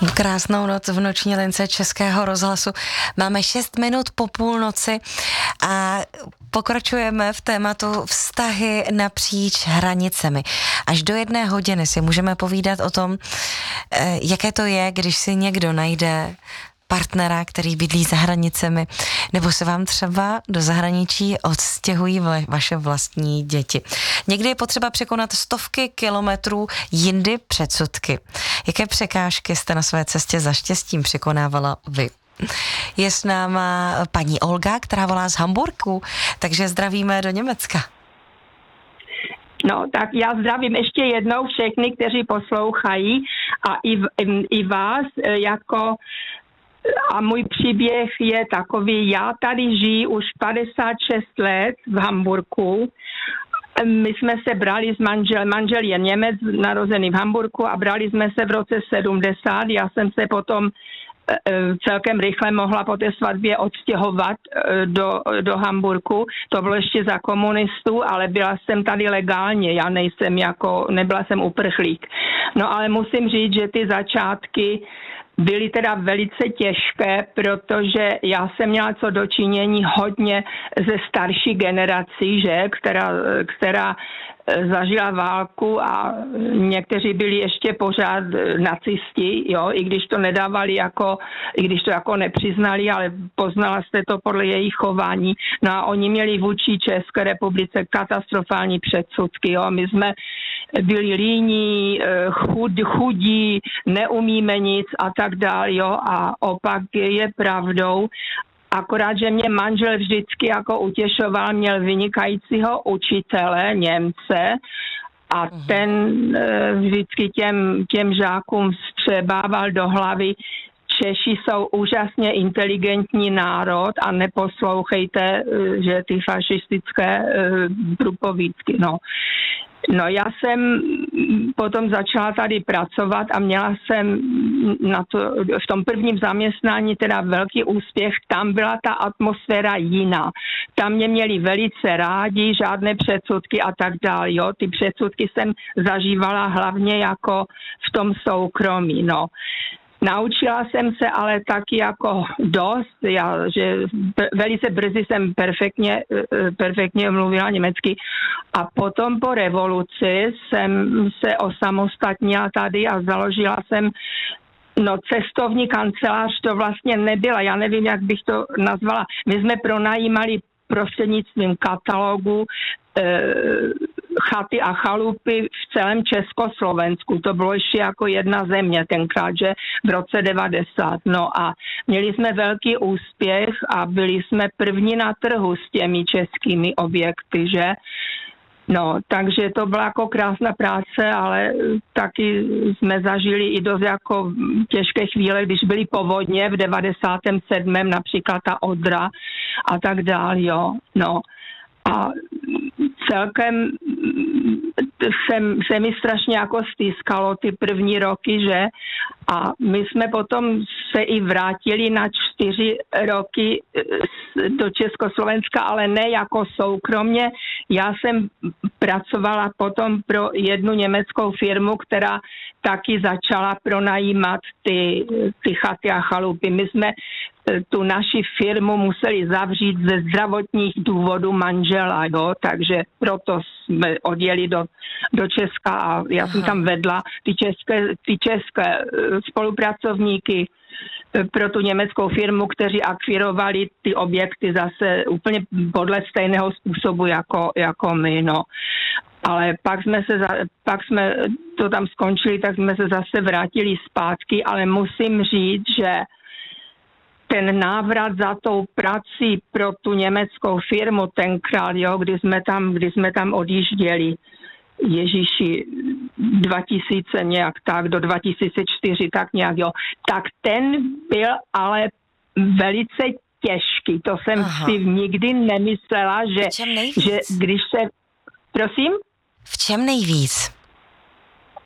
Krásnou noc v noční lince Českého rozhlasu. Máme 6 minut po půlnoci a pokračujeme v tématu vztahy napříč hranicemi. Až do 1 hodiny si můžeme povídat o tom, jaké to je, když si někdo najde partnera, který bydlí za hranicemi, nebo se vám třeba do zahraničí odstěhují vaše vlastní děti. Někdy je potřeba překonat stovky kilometrů, jindy předsudky. Jaké překážky jste na své cestě za štěstím překonávala vy? Je s náma paní Olga, která volá z Hamburku, takže zdravíme do Německa. No, tak já zdravím ještě jednou všechny, kteří poslouchají a i vás jako. A můj příběh je takový, já tady žiju už 56 let v Hamburku. My jsme se brali s manžel je Němec, narozený v Hamburku a brali jsme se v roce 70. Já jsem se potom celkem rychle mohla po té svatbě odstěhovat do Hamburku. To bylo ještě za komunistů, ale byla jsem tady legálně, já nebyla jsem uprchlík. No ale musím říct, že ty začátky byly teda velice těžké, protože já jsem měla co dočinění hodně ze starší generací, že, která zažila válku a někteří byli ještě pořád nacisti, jo, i když to nedávali i když to nepřiznali, ale poznala jste to podle jejich chování. No a oni měli vůči České republice katastrofální předsudky, jo. My jsme byli líní, chudí, neumíme nic a tak dále, jo, a opak je pravdou. Akorát, že mě manžel vždycky jako utěšoval, měl vynikajícího učitele, Němce, a ten vždycky těm žákům vstřebával do hlavy, Češi jsou úžasně inteligentní národ a neposlouchejte, že ty fašistické průpovídky, no. No já jsem potom začala tady pracovat a měla jsem v tom prvním zaměstnání teda velký úspěch. Tam byla ta atmosféra jiná. Tam mě měli velice rádi, žádné předsudky a tak dále. Jo. Ty předsudky jsem zažívala hlavně jako v tom soukromí. No. Naučila jsem se ale taky jako dost, že velice brzy jsem perfektně mluvila německy a potom po revoluci jsem se osamostatnila tady a založila jsem cestovní kancelář, to vlastně nebyla, já nevím, jak bych to nazvala. My jsme pronajímali prostřednictvím katalogu chaty a chalupy v celém Československu. To bylo ještě jako jedna země tenkrát, že v roce 90. No a měli jsme velký úspěch a byli jsme první na trhu s těmi českými objekty, že? No, takže to byla jako krásná práce, ale taky jsme zažili i dost jako těžké chvíle, když byly povodně v 97. například ta Odra a tak dál, jo. No. A celkem se mi strašně jako stýskalo ty první roky, že? A my jsme potom se i vrátili na 4 roky do Československa, ale ne jako soukromně. Já jsem pracovala potom pro jednu německou firmu, která taky začala pronajímat ty chaty a chalupy. My jsme tu naši firmu museli zavřít ze zdravotních důvodů manžela, jo? Takže proto jsme odjeli do Česka a já jsem tam vedla ty české spolupracovníky pro tu německou firmu, kteří akvirovali ty objekty zase úplně podle stejného způsobu jako my, no. Ale pak jsme to tam skončili, tak jsme se zase vrátili zpátky, ale musím říct, že ten návrat za tou prací pro tu německou firmu tenkrát, jo, kdy jsme tam odjížděli, Ježíši, 2000 nějak tak, do 2004 tak nějak, jo, tak ten byl ale velice těžký. To jsem si nikdy nemyslela, že když se... Prosím? V čem nejvíc?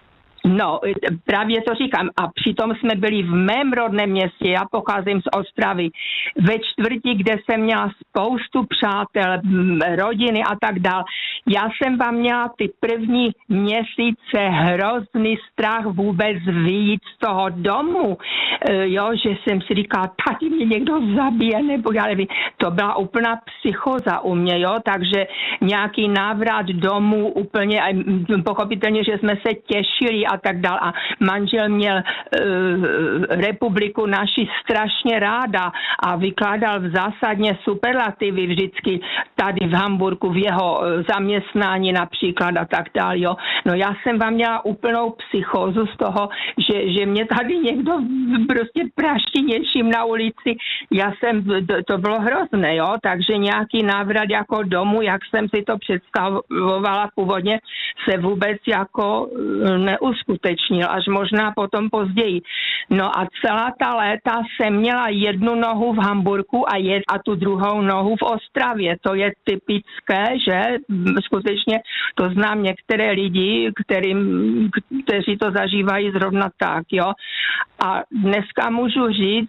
No, právě to říkám. A přitom jsme byli v mém rodném městě, já pocházím z Ostravy, ve čtvrti, kde jsem měla spoustu přátel, rodiny a tak dál. Já jsem vám měla ty první měsíce hrozný strach vůbec vyjít z toho domu, jo, že jsem si říkala, tady mě někdo zabije, nebo já nevím. To byla úplná psychoza u mě, jo, takže nějaký návrat domů úplně, pochopitelně, že jsme se těšili a tak dál. A manžel měl republiku naši strašně ráda a vykládal v zásadně superlativy vždycky tady v Hamburgu v jeho zaměstnání například a tak dál, jo. No já jsem vám měla úplnou psychózu z toho, že mě tady někdo prostě praští něčím na ulici. To bylo hrozné, jo, takže nějaký návrat jako domů, jak jsem si to představovala původně, se vůbec jako neuskutečnil, až možná potom později. No a celá ta léta jsem měla jednu nohu v Hamburgu a tu druhou nohu v Ostravě. To je typické, že skutečně to znám některé lidi, kteří to zažívají zrovna tak, jo. A dneska můžu říct,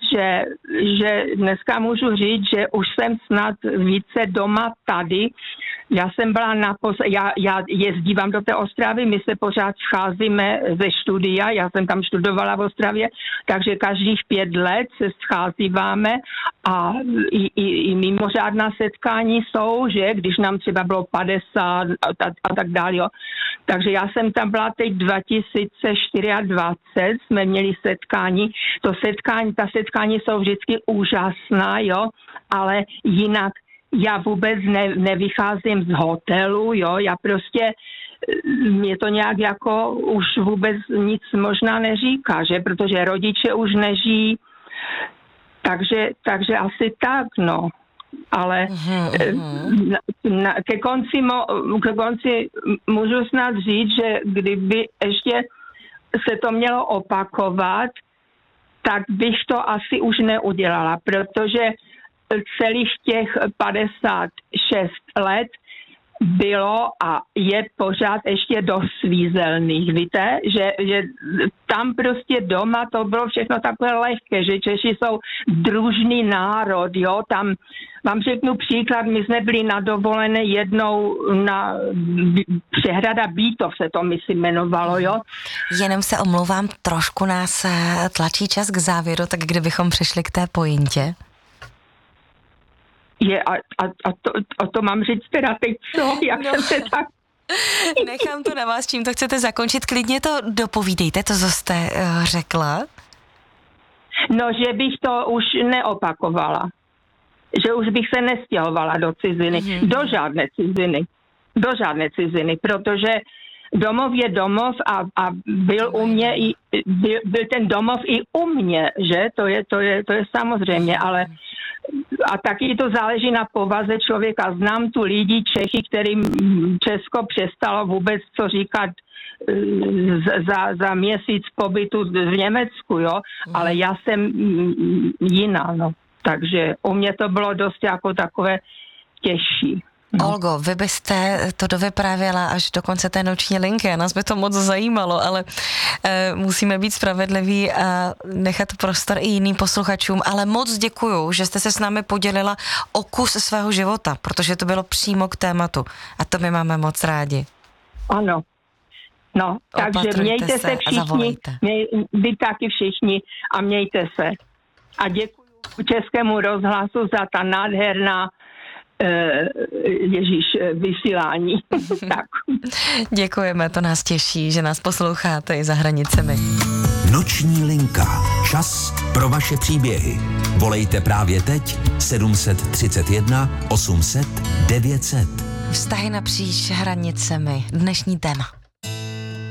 že už jsem snad více doma tady. Já jsem byla já jezdívám do té Ostravy, my se pořád scházíme ze studia, já jsem tam studovala v Ostravě, takže každých 5 let se scházíváme a i mimořádná setkání jsou, že když nám třeba bylo 50 a tak dále, jo. Takže já jsem tam byla teď 2024, jsme měli setkání. Ta setkání jsou vždycky úžasná, jo, ale jinak já vůbec nevycházím z hotelu, jo, já prostě, mě to nějak jako už vůbec nic možná neříká, že, protože rodiče už nežijí, takže asi tak, no. Ale ke konci můžu snad říct, že kdyby ještě se to mělo opakovat, tak bych to asi už neudělala, protože celých těch 56 let bylo a je pořád ještě dost svízelných, víte, že tam prostě doma to bylo všechno takové lehké, že Češi jsou družný národ, jo, tam vám řeknu příklad, my jsme byli na dovolené jednou na přehrada Bítov se to myslím jmenovalo, jo. Jenom se omlouvám, trošku nás tlačí čas k závěru, tak kdybychom přišli k té pointě. To mám říct teda teď co, jak jsem se tak... Nechám to na vás, čím to chcete zakončit, klidně to dopovídejte, to, co jste řekla. No, že bych to už neopakovala. Že už bych se nestěhovala do ciziny, do žádné ciziny, protože domov je domov a byl u mě byl ten domov i u mě, že? To je samozřejmě, ale a taky to záleží na povaze člověka. Znám tu lidi, Čechy, kterým Česko přestalo vůbec co říkat za měsíc pobytu v Německu, jo, ale já jsem jiná, no. Takže u mě to bylo dost jako takové těžší. No. Olgo, vy byste to dovyprávěla až do konce té noční linky a nás by to moc zajímalo, ale musíme být spravedliví a nechat prostor i jiným posluchačům, ale moc děkuju, že jste se s námi podělila o kus svého života, protože to bylo přímo k tématu a to my máme moc rádi. Ano. No, takže mějte se všichni, vy taky všichni a mějte se. A děkuji Českému rozhlasu za ta nádherná vysílání. Tak. Děkujeme, to nás těší, že nás posloucháte i za hranicemi. Noční linka. Čas pro vaše příběhy. Volejte právě teď 731 800 900. Vztahy napříč hranicemi. Dnešní téma.